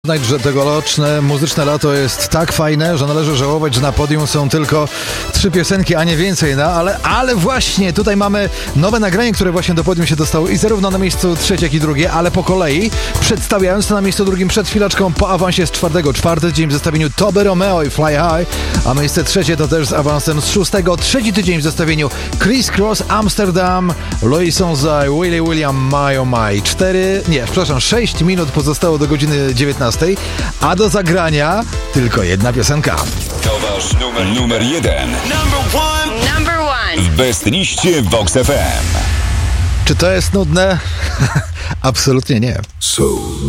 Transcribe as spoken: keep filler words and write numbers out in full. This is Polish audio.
Znać, że tegoroczne muzyczne lato jest tak fajne, że należy żałować, że na podium są tylko trzy piosenki, a nie więcej, no ale, ale właśnie tutaj mamy nowe nagranie, które właśnie do podium się dostało i zarówno na miejscu trzecie, jak i drugie, ale po kolei, przedstawiając to na miejscu drugim przed chwileczką po awansie z czwartego, czwarty tydzień w zestawieniu Toby Romeo i Fly High, a miejsce trzecie to też z awansem z szóstego, trzeci tydzień w zestawieniu Criss Cross Amsterdam, Louis Sonza i Willie William My Oh My. Cztery, nie, przepraszam, sześć minut pozostało do godziny dziewiętnastej. A do zagrania tylko jedna piosenka. To wasz numer, numer jeden. Number one. Number one. W Best liście Vox F M. Czy to jest nudne? Absolutnie nie. So